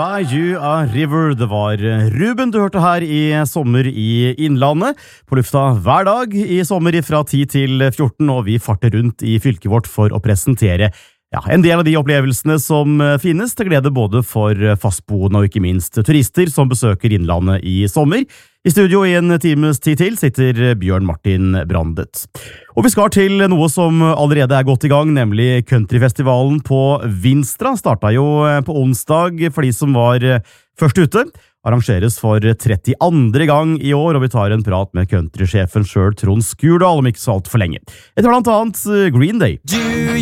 Cry You a River. Det var Ruben du hørte her i Sommer i Innlandet. På lufta hver dag i sommer fra 10 til 14, og vi farter rundt i fylket vårt for å presentere en del av de opplevelsene som finnes, til glede både for fastboende og ikke minst turister som besøker Innlandet i sommer. I studio i en times tid til sitter Bjørn Martin Brandet. Og vi skal til noe som allerede er godt i gang, nemlig countryfestivalen på Vinstra. Startet jo på onsdag for de som var først ute. Arrangeres for 32. gang i år, og vi tar en prat med countrysjefen selv, Trond Skurdal, om ikke så alt for lenge. Etter blant annet Green Day.